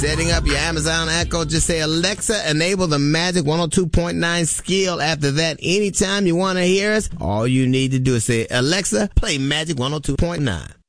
Setting up your Amazon Echo, just say, Alexa, enable the Magic 102.9 skill. After that, anytime you want to hear us, all you need to do is say, Alexa, play Magic 102.9.